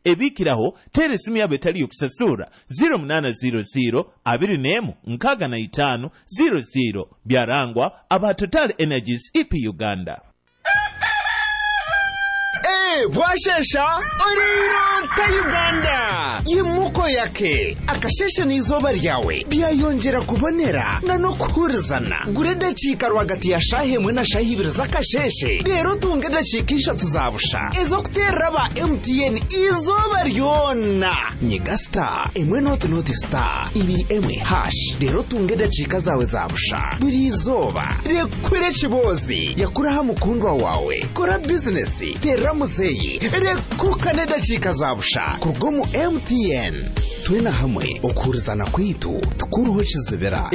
ebikiraho teresimu yabo etali yokusasura 0800 byarangwa aba Total Energies EP Uganda. Bwashesha Orironta Uganda yimuko yake akashesha n'izuba ryawe byayongera kubonera no kuhurizana gurede cika rwagati ya shahemwe na shahibiri zakasheshe rero tunge dacikisha tuzabusha ezo kuteraba MTN izuba ryona nyigasta emwe not star ibi emwe hash rero tunge dacika zawe zabusha buri izuba rekwire kibozi yakuraha mukundwa wawe kora business teramuze rekukane dacika zabusha kurgomu MTN twena hamwe okurizana kwitu tukuruho kizibera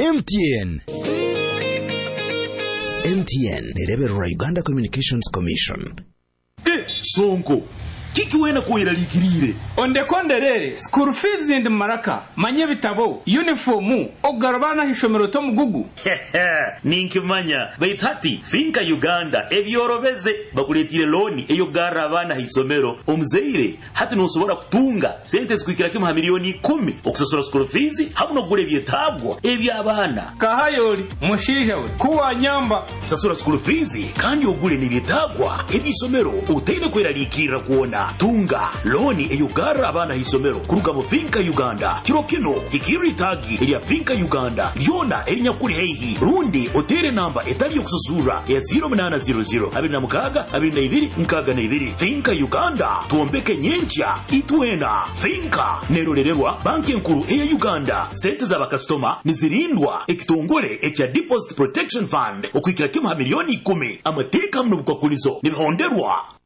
MTN nereberera Uganda Communications Commission. Sonko kiki wena kuira likirire onde konderere school fees and maraka manye bitabo uniform ogarabana hishomero to mugugu ninkimanya baitati finka Uganda ebyorobeze bakuletire loan eyo garabana hisomero omzeire hati nosobora kutunga sente zikwikira kimwe milioni 10 okusasura school fees habuno gure byetabwa ebyabana kahayoli mushije we kuwa nyamba sasura school fees kandi ogure nibyetabwa ebisomero utende kwera likira kuona tunga loni eyugara abana hisomero kuruga mu finka Uganda kirokino ikiri tagi ya finka Uganda yona erinya kuri heihi rundi otere namba etali yokusuzura ya 0800 abinamukaga abinayibiri mkaga na ibiri finka Uganda tuombeke nyencha itwena finka nerorererwa banki nkuru eya Uganda sente za bakastoma nizirindwa ekitongole ekya Deposit Protection Fund okwikira kimwe milioni 10 amateka mno bukwakulizo nibihonderwa